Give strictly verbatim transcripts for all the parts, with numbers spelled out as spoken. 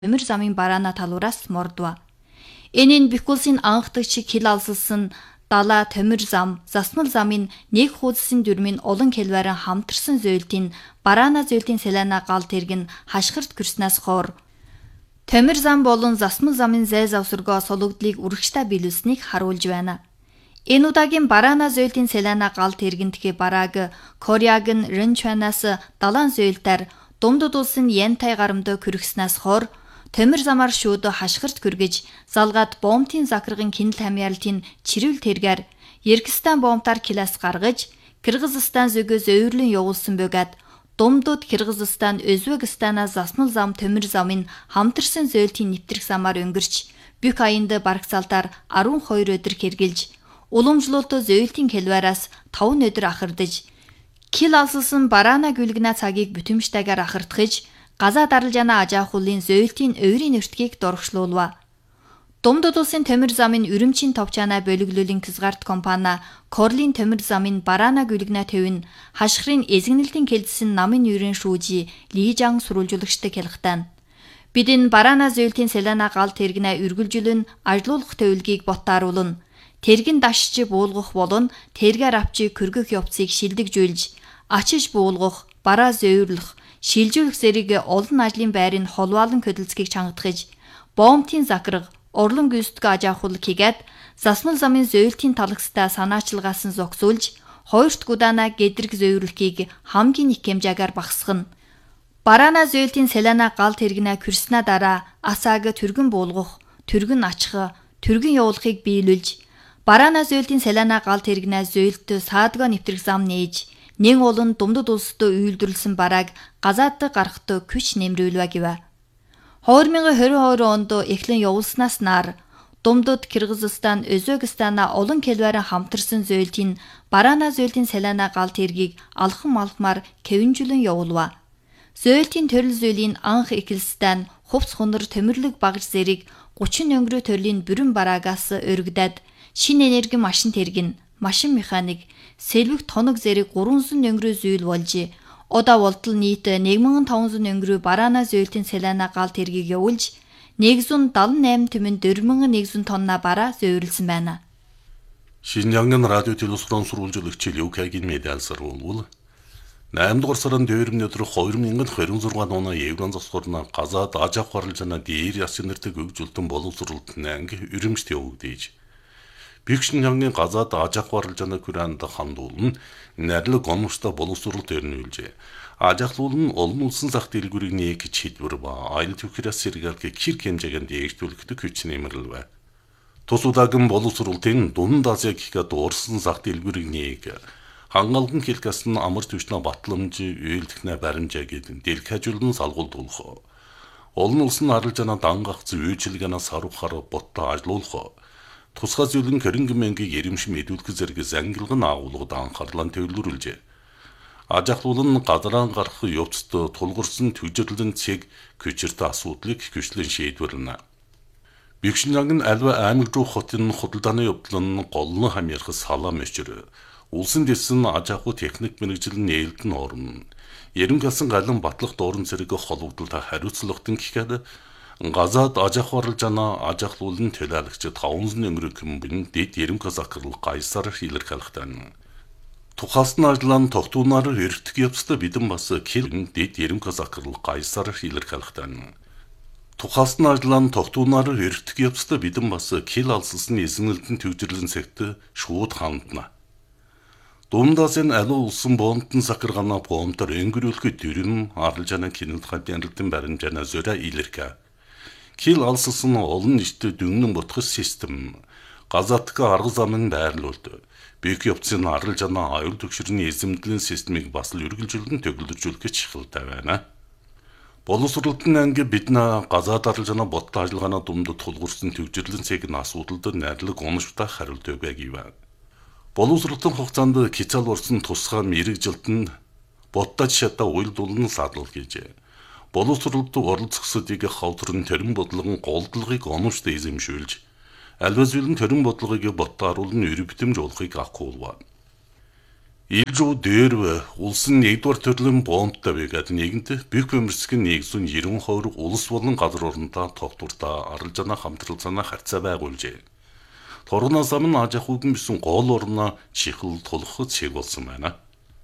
Төмөр замын бараана талуураас мордва. Энэ нь Бикулсын анхдагч хил алсалсан дала төмөр зам, засмал замын нэг хуудсын дүрмийн олон хэлбэрэн хамтарсан зөөлтийн бараана зөөлтийн селена гал тэргэн хашгирт гэрснээс хоор. Төмөр зам болон засмал замын зай завсаргаа сологдлыг үргэлжтэй биелүүлсэнийг харуулж байна. Энэ удаагийн бараана зөөлтийн селена гал тэргэнтхи барааг Кореагийн Рэнчванаас далайн зөөлтээр Думдуд улсын Янтай гарамд хүргэснээс хоор төмөр замаар шууд хашгирт хүргэж залгаад бомбын захиргын кинэл хамьяалтын чирүүл тэргээр Еркстан бомбтаар килас гаргаж Кыргызстан зөгөө зөөврлөн явуулсан бөгөөд Думдуд Кыргызстан Өзбекстанаас засмал зам төмөр замын хамтарсан зөөлтийн нэвтрэх замаар өнгөрч бүх аянд барагцаалтаар арван хоёр өдөр хэрглэж уламжлалт зөөлтийн хэлбэраас таван өдөр ахардаж кил алсалсан бараана гүлгнэ цагийг бүтэмжтэйгээр ахардахж газаа даралжаана ажаахуулын зөөлтийн өврийн өртгийг дурагшлуулва. Думдуд улсын төмөр замын өрөмчийн товчаана бөлөглөлийн Кызгарт компани Корлын төмөр замын бараана гүлгнэ төвн хашгирын эзэгнэлтийн кэлдсэн намын юрын шүүжи Лижан сурвалжуулагчтай хэлхтэн. Бид энэ бараана зөөлтийн селена гал тэргнэ үргэлжлэн ажлуулах төвлөгийг боттааруулна. Тэргэн дашч буулгах болон тэргээр авчи көргөх явцыг шилдэгжүүлж, ачиж буулгах, бараа зөөврлөх, шилжүүлэх зэрэг олон ажлын байрын холваалан хөдөлцгийг чангадахж, бомбын захирга, орлон гүйцэтгэх ажаахуулах хийгээд засмал замын зөөлтийн талагстай санаачилгаасан зогсуулж, хоёрт гудаана гэдрэг зөөврлөхийг хамгийн их хэмжээгээр багасгана. Бараана зөөлтийн селена гал тэргнэ курснаа дараа асааг түргэн буулгах, түргэн ачхаа, түргэн явуулахыг биелүүлж, бараана зөөлтийн селена гал тэргнэ зөөлт саадгаа нэвтрэх зам нээж, нэг олон Думдуд улсад үйлдвэрлэсэн барааг газаад гарахт күч нэмрүүлвэ гэвэ. две тысячи двадцать два онд эхлэн явуулснаас нар Думдуд Кыргызстан, Өзбекстана олон хэлбэрэн хамтарсан зөөлтийн бараана зөөлтийн селена гал тэргийг алхам алхмаар кэвэнжүүлэн явуулва. Зөөлтийн төрөл зүйлийн анх эхэлстэн хувц хунар төмөрлөг багж зэрэг гучин өнгөрөө төрлийн бүрэн бараагаас өргөдөд шин энерги машин тэргэн, машин механик, сэлвэх тоног зэрэг гурван зуун өнгөрөө зүйл болж, удаа болтол нийт нэг мянган таван зуун өнгөрөө бараана зөөлтийн селена гал тэргийг явуулж, нэг зуун дадлан найман түмэн дөрвөн мянган нэг зуун тонна бараа зөөвөрлсөн байна. Шинжаңгын радио телевизорын сурвалжуулагч Люкагийн медиалсар болвол найман дугаар сарын дөрөвний өдөр хоёр мянган двадцать шесть оны еврон засварна газаад аж ахуй харилцааны дээр ясын нэртэй хөгжүүлэлтэн боловсруулалтын анги өрөмжт явагдаж Бикшинхангийн газаад аж ахуй харилцааны хүрээнд хандуулна нэрлэг гомштой боловсруулалт өрнүүлжээ. Аж ахуй нь олон улсын зах дэлгүүрийг нэг чийдвэр ба аялал төвхрээс сэргээлт хэр хэмжээгээр дээшлүүлэхэд хүч нэмэрлэв. Тус удаагийн боловсруулалтын Дунд Азийг ихэд дуурсан зах дэлгүүрийг нэг хангалган хэлкээс нь амар түвшнэ батламж үйлдэхнэ баримжаа гэдэг дэлгэжүүлэн салгуулдуулах. Олон улсын харилцааны дангах зүйчилгээнээс харуулахаар боттой ажиллуулах. Тусгай зүйлэн хөрөнгө мөнгөийг эремшим эдүүлэх зэрэг зангилгын агуулгад анхаарлаа төвлөрүүлжээ. Аж ахуй нь гадраан гарах явцад тулгарсан төвжирлэн цэг көчөртэй асуудлыг хүчлэн шийдвэрлэнэ. Бикшинжанг нь альва аймаг руу хотын худалдааны явдал нь голлон хамьярах салам өчр. Улсын дэсэн аж ахуй техник мэргэжил нээлтэн орно. Ерөнхийдсөн галан батлах дууран зэрэг холбогдолтой хариуцлагатан гэхэд газаад аж ахуй харилцааны аж ахуйлын төлөөлөгч таван зуун өнгөрөө хүмүүн дэд ерөнхий захирал гайсаар илэрхийлэхтэн. Тухайлсан ажлын тогтуунаар өртөх явцад бидэн бас кил дэд ерөнхий захирал гайсаар илэрхийлэхтэн. Тухайлсан ажлын тогтуунаар өртөх явцад бидэн бас кил алсалсан эзэмнэлтэн төвжирлэн цагт шууд хандна. Думдаасын алуу улсын бомбын захиргааны бомбоор өнгөрүүлэх дүрм арилжааны кинэлт хадяналтын баримжаана зөрөө илэрхэ. Кил алсалсан олон нийтэд дүннэн ботхос систем газаатка арга замын байрлуулд. Büyük явцын арилжааны аюул төгшрийн эзэмдлийн системийг бас л үргэлжлүүлэн төгөлдржүүлэх чухалтай байна. Боловсруулалтын анги биднээ газаад арилжааны боттой ажиллагааны Думдуд тулгуурсан төвжирлэн цэгийн асуудалд найрлаг унштай хариулт өгье гэв. Боловсруулалтын хугацаанд кицал урсан тусгай мэрэгжилтэн боттой жишээтэй уйлдуулан садлал гэжээ. Боловсруулалт оролцогсодыг хавтрын төрийн бодлогын голдолгыг оноштой эзэмшүүлж, альва зүйлэн төрийн бодлогыг боттоо харуулн өрөвтөмж олохыг ахгуулва. Илжүү дээр улсын нэгдүгээр төрлийн боомттой байгаад нэгэнт бүх бэмэрсгийн нэгэн ерөн хувир улс болон газар орнтой тогтвортой арилжаана хамтралцаана харьцаа байгуулжээ. Торгоноос өмнө аж ахуйн бисэн гол орноо чихэл тулхад шиг болсон байна.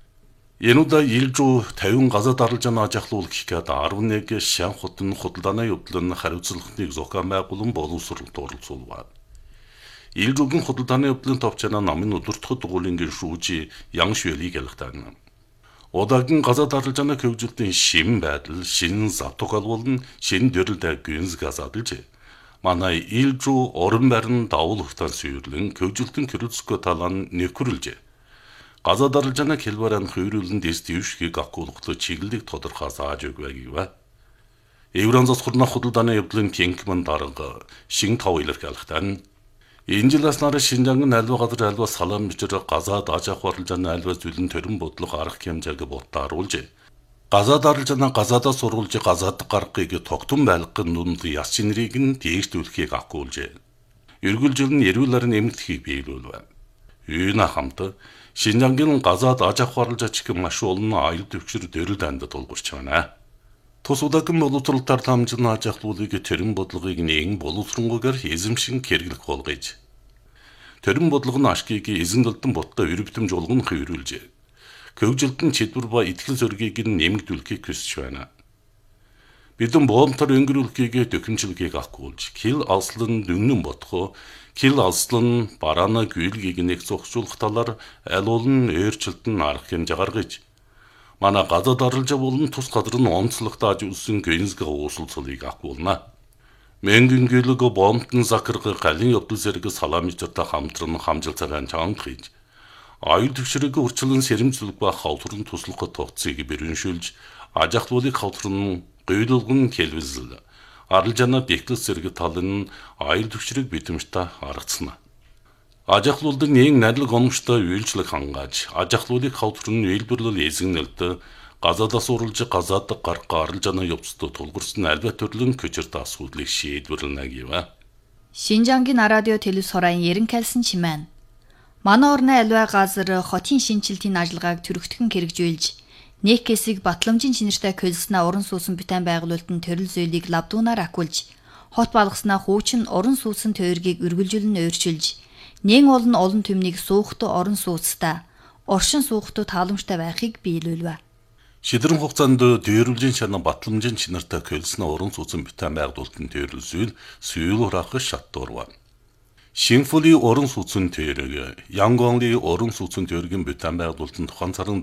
Энүүдэ илжүү тавин газад арилжаана аж ахлуулах гээд арван нэг шан хотын худалдааны явдлын хариуцлагыг зохион байгуулан боловсролд оролцуулав. Илжүүгийн худалдааны явдлын товчана намын өдөртөхөд дугуулингийн шүүжи ян швэлийг ялгтаана. Одоогийн газад арилжааны хөгжилтийн шин байдал, шин завтуг албуулн, шин дөрөлдөө гүнз газадж манай илжүү орон байрны давул ухтан сүйрлэн хөгжилтийн кэрэлцгөө талан нэвхрүүлжээ. Газад арилжааны хэлбэрэн хөрүүлэн дэс дэвшгийг акуулгад чиглэлийг тодорхой зааж өгвэгийг. Евронзос хурна худалдааны явдлын тэнхмэн дарга шин тав илэрхийлэхтэн энэ жилээс нараа Шинжаангийн альва газар альва салаан бичээр газаад аж ахуй арилжааны альва зүйлэн төрөн бодлого арга хэмжээг бодтааруулжээ. Газаад арилжаана газаадаа сурвалж газаад гаргахыг тогтун байлгахын дунд яс чинрийг нь дээшлүүлэхийг акуулжээ. Эргүүлжил нь эрүүл арийн эмгэтхийг биелүүлв. Үүнэ хамт Шинжаангийн газаад аж ахуй арилжаач маш олон аюул төвчөр дөрөл дандад тулгурч байна. Тус удаагийн боловсролтоор хамжин аж ахлуулыг төрөн бодлогыг нэгэн боловсронгоор эзэмшин хэрэглэх болгож. Төрөн бодлого нь ашгийг эзэн гэлтэн боттой өрөвтөмж болгон хөврүүлжээ. Хөгжилтэн чидвэр ба итгэл зоригийг нэмэгдүүлэхийг хүсэж байна. Бидэн боомтор өнгөрүүлэхийг төхөмжлөгийг акуулж, хил алслан дүннэн бодхоо, хил алслан бараана гүйлгийг нэг зогсуулах талаар аль олон өөрчлөлтөн арга хэмжээ гаргаж манай газад арилжаа болон тус газар нь онцлогтой ажуулсан гэнзгээ уусалцлыг акуулна. Мэнгийн гүйлэг боомтон закрга галын явдал зэрэг саламичтай хамтран хамжилцаагаан чангахж аюул төвшрөг урчлан сэрэмжлэг ба хавтрын туслахад тогтцыг бэрэншүүлж аж ахлуулыг хавтран гуйлгын хэлвэзэл арилжаана бэхлэл зэрэг талын аюул төвшрөг битэмжтэй аргацна. Аж ахлуулд нэг найдлаг ономжтой үйлчлэг хангааж аж ахлуулыг хавтран үйлдвэрлэл эзэгнэлд газаадаас уралж газаад гарах арилжааны явцад тулгурсан альва төрлийн көчөрт асуудлыг шийдвэрлэнэ гэв. Шинжаангийн радио телевиз хорайн Ерөнхийлсэн чимээн. Манай орны альва газар хотын шинжилтийн ажиллагааг төрөгтгөн хэрэгжүүлж нэг хэсэг батламжийн чинэртэй колсноо уран суусан бүтээн байгуулалтын төрөл зөөлийг лавдуунаар акуулж хот балгаснаа хуучин уран суусан тойргийг үргэлжлэн өөрчилж нэн олон олон төмнийг суухтуу орон сууцтай, оршин суухтуу тааламжтай байхыг биелүүлвэ. Шидрэн хугацаанд дээрлжийн шанаа батламжийн чинартай колсноо уран суусан бүтээн байгуулалтын төрөл зөөл сүйл хураах шаттуурва. Симфони уран суусан тойрог, Янгонли уран суусан тойргийн бүтээн байгуулалтын тухайн царанд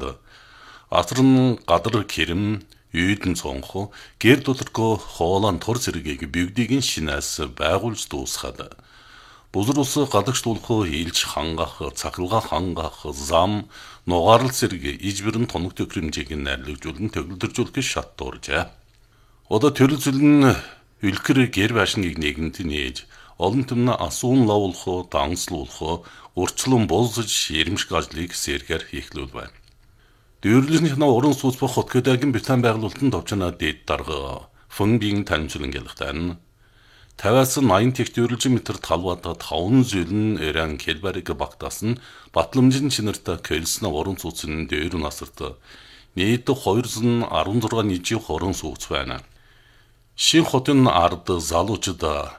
Атрын гадар керэм, үйдэн цонхо, гэр доторго хоолон тор зэргийг бигдигийн шинээс байгуулж дуусгаад бузар ус гадагш тулхуу хилж хангах, цахилга хангах, зам, нугаарлал зэрэг ижбэрэн тоног төхрөмжийг найрлагжуулан төгөлдөржүүлэх шат дууржээ. Одоо төрөл зөлн үлгэр гэр байшингийг нэгэнт нээж, олон төмнө асуун лавуулах, данслуулах, урчлан болзож ирэмшиг ажлыг сэргээр хийхлүүл байна. Дөөрлөснийхнээ уран сууц ба хотгодагийн бүтээн байгуулалтын товчноо дээд дарга фонбийн танилцуулан ялгтан тавиас наян тех дөөрлжин метр талбайд таван зөлн эрен хэлбэрийг багтаасан батламжийн чинэртэй колсноо уран сууцны дээр насарт нийт двести арван зургаан нижийн уран сууц байна. Шин хотын ард залуучууд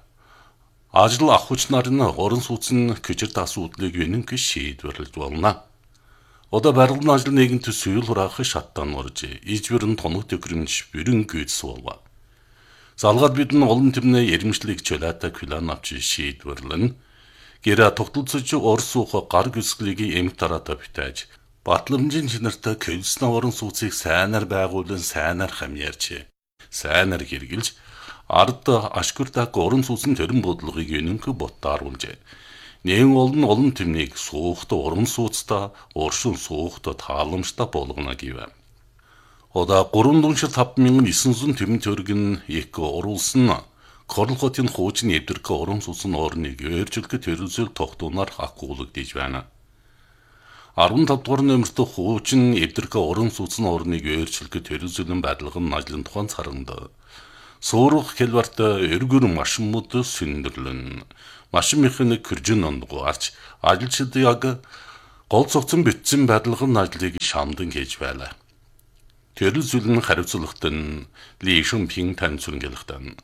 ажил авахч нарын уран сууцны көчөрт асуудлыг үнэнх шийдвэрлэж болно. Одоо барилгын ажил нэгэнт сүйл хураах шаттан орж ижбэрэн тоног төхрөмж бүрэн гүйц суулва. Залгаад бид нь олон төмнө ярмшлыг чөлөөтэй клан авч шийдвэрлэн гэрэ тогтолцож орс суух гар гүсглийг эмх тараата битэж батламжийн чинартай колсноо орон сууцыг сайнаар байгуулан сайнаар хамьяарч сайнаар хэрглэж ард ашгүртаг орон сууцны төрөн бодлогыг үнэнх боттааруулж нэн олон олон төмнийг суухт орон сууцтай оршин суухт тааламжтай болгоно гэв. Одоо гурван дүншил тавд мянган девсан зуун төмөн төргөн их оруулсан Корлхотын хуучин эвдэрх орон сууцны орныг өөрчлөх төрөлсөл тогтооноор акуулагдж байна. арван тав дугаар нөмөртөө хуучин эвдэрх орон сууцны орныг өөрчлөх төрөлсөлн байдлын ажлын тухайн царанд суурах хэлбэрт эргэр машинууд сүндэрлэн машин механик хөржин ондгоорч ажилчид яг Гол цогцон битсэн барилгын ажлыг шамдан хийж байлаа. Төрөл зүйлэн хариуцлагатай Ли Шунпинг танилцуулгын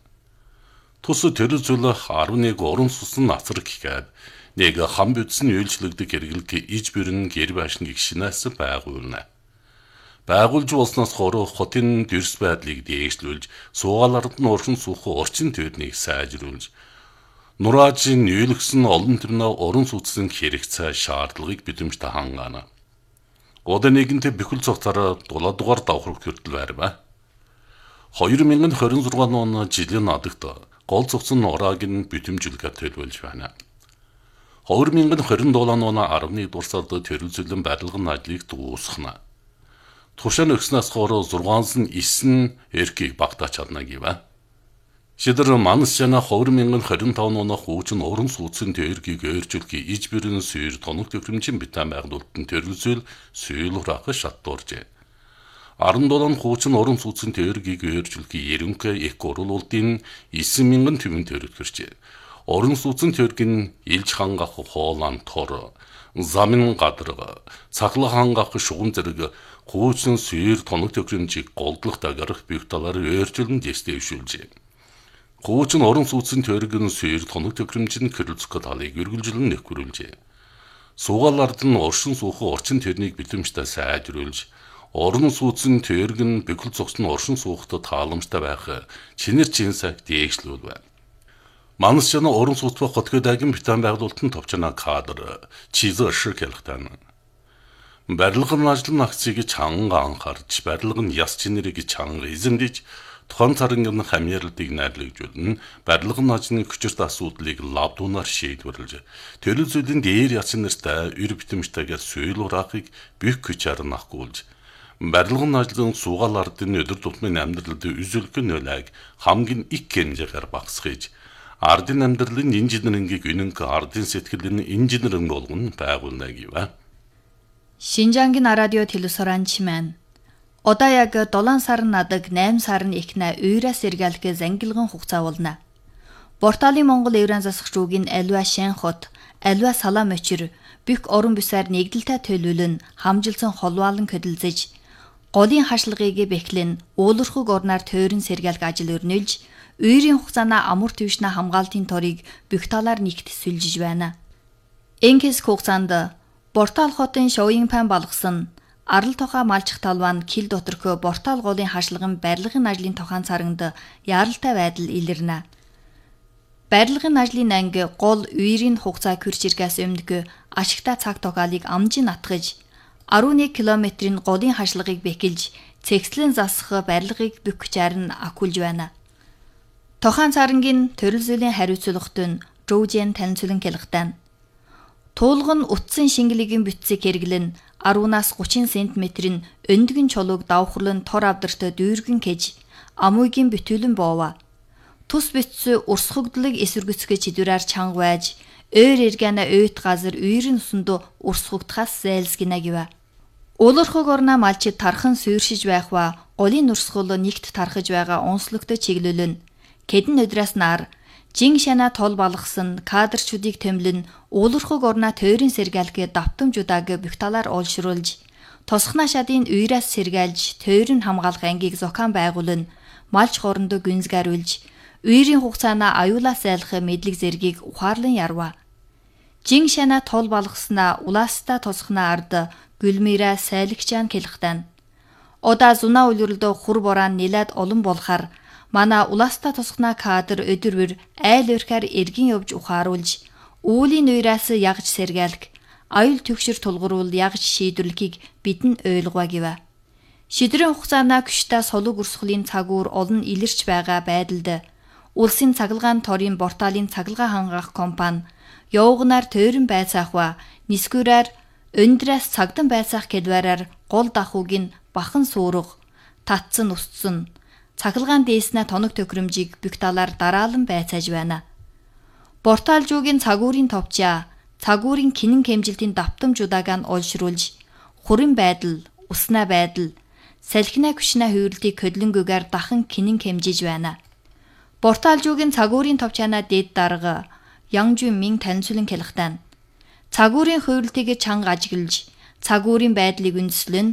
тус төрөл зүйлэх арван нэг уран сусан нацраг гэхэд нэг хам бүтсэн үйлчлэгдэг хэрэглэг иж бүрэн гэр байшин гişнээс байгуулна. Байгуулж болсноос хойш хотын дэрс байдлыг дээшлүүлж, суугаалард нь уршин суух орчин тойрныг сайжруулж, нураажийн нүүлгсэн олон төрний уран сүтсэн хэрэгцээ шаардлагыг бидэмжтэй хангаана. Гол нэгэнтээ бүхэл цогцороо дулаадугаар давхрагт хүртэл байрва. хоёр мянган хорин зургаан оны жилийн надагт гол цогцон урааг нь бүтэмжлэгээ төлөвлөж байна. хоёр мянган хорин долоо оны арван нэгдүгээр сард төрөлзөлөн барилгын ажлыг дуусгана. Тушаан өгснөөс хойш зургаанс нь исэн эрхийг багтааж чадна гэвэ. Шидэр манас жана хоёр мянган хорин таван оны хүүчин уран сүүцэн төргийг өөрчилгий иж бүрэн сүйр тоног төвхрэмжин битэн байгуулалтын төрөлзөл сүйл хураах шаттууржээ. арван долоо хүүчин уран сүүцэн төргийг өөрчилгий ерөнхий эк уруулалтын девять мянган төвийн төрөлгөрчээ. Уран сүүцэн төргийн илж хангах хоолан тор, замын гадарга, цахлах хангах шугам зэрэг хүүчин сүйр тоног төвхрэмжийг голдлох дагарах бүх талаар өөрчилөн дэвшүүлжээ. Хүүчин уран сүүцэн төргийн сүйр тоног төвхрэмжийн хэрэглэх талыг үргэлжлэн нэвхрүүлжээ. Суугаалард нь оршин суух орчин төрнийг бэлэмжтэй сайжруулж, уран сүүцэн төргөн бүхэл цогцны оршин суухтад тааламжтай байх чинэр чинсаг дээшлүүлвэ. Манас жана уран сууцбах хотгодагийн битэн байгуулалтын товчна кадр чизэ ширк ялхтан. Барилгын ажлын акцийг чанга анхаарч, барилгын яс чинэрийг чанга эзэмдэж, тухайн царингийн хамьярлалыг найрлагжуулна, барилгын ажлын хүчирт асуудлыг лавдуунаар шийдвэрлэж, төрөл зүйлийн дээр яс чинэртэй өр битэмжтэйгээр сүйл ураахыг бүх хүчээр нахгуулж, барилгын ажлын суугаалардын өдөр тутмын амьдралд үзүүлэх нөлөөг хамгийн их хэмжээгээр багасгаж, ардын амьдралын инженерингийг үнэнх ардын сэтгэлийн инженеринг болгон байгуулна гэвэ. Шинжангийн радио телевизоран чимэн. Одоо яг долоон сар надаг восемь сар нь ихнэ уйраас сэргээлэх зангилган хугацаа болно. Порталын Монгол Евран засагч үгийн аливаа шэн хот, аливаа салам өчир бүх орон бисаар нэгдэлтэй төлөвлөн хамжилсан холваалан хөдөлзөж, голын хашлагыг бэхлэн уулуурхаг орноор тойрон сэргээлэх ажил өрнүүлж, уйрын хугацаана амар твшна хамгаалтын торыг бүх талаар нэгт сүлжиж байна. Энкес хугацаанд Портал хотын шоуин пан балгасан арал тухай малчих талбан кил доторхо портал голын хашлагын барилгын ажлын тухайн царагт яралтай байдал илэрнэ. Барилгын ажлын анги гол уйрын хугацаа кürчиргээс өмнө ашигтай цаг тогаалыг амжин атгаж арван нэг километрийн голын хашлагыг бэхэлж цэгцлэн засах барилгыг бүх хүчээр нь акулж байна. Тухайн царангийн төрөл зүйлийн хариуцлагт нь Жоужен танилцуулан хэлэхтэн. Туулгын утсан шингэлгийн бүтцийг хэрэглэн арванаас гучин сантиметрийн өндгөн чулууг давхарлан тор авдартай дүүргэн кэж амуйгийн бүтүүлэн боова. Тус бүтц урсгогдлыг эсвэргүцгэж чидвэрээр чанга байж өөр эргэнэ ойт газар уйрын усанд урсгогдхаас зайлсгинэ гэвэ. Уулуурхаг орноо малчид тархан сууршиж байх ба голын урсгал нэгт тархаж байгаа онцлогтой чиглүүлэн кэдэн өдрөөс нар жин шана тол балгасан кадрчүүдийг томлон уулуурхаг орноо тойрын сэргээлгээ давтамжуудааг бүх талаар олшруулж, тосхна шадын уйраас сэргээлж тойрын хамгаалах ангийг зохион байгуулан малч хоорондоо гүнзгийрүүлж, уйрын хугацаана аюулаас айлах мэдлэг зэргийг ухаарлан ярва. Жин шана тол балгаснаа улаастаа тосхна ард гүлмирэ сайлгчаан хэлэхтэн. Одаа зунаа үлрэлдөө хур борaan нэлээд олон болохаар манай улаастаа тосхна кадр өдөрвөр айл өрхөр эргэн явж ухааруулж, уулийн уйраас ягж сэргээлг, аюул төгшөр тулгуурвал ягж шийдвэрлэхийг бидэн ойлгоо гэвэ. Шидрэн хугацаана күштэй солог урсгалын цагуур олон илэрч байгаа байдалд улсын цахилгаан торын порталын цахилгаан хангах компани явгнаар тойрон байцаах ба нисгүүрээр өндрэс цагдан байцаах гэдвэрээр гол дахууг нь бахан суурга, татсан устсан цахилгаан дээснэ тоног төхрөмжийг бүх талаар дараалан байцааж байна. Портал жуугийн цагуурын товчаа, цагуурын кинэн хэмжилтийн давтамжуудааг нь олшруулж, хурин байдал, уснаа байдал, салхина күшнэ хувирлтыг хөдлөнгөөр дахин кинэн хэмжиж байна. Портал жуугийн цагуурын товчаана дэд дарга Янжүн Минг танилцуулан хэлэхтэн. Цаг үеийн хувирлтыг чанга ажиглаж, цаг үеийн байдлыг үндэслэн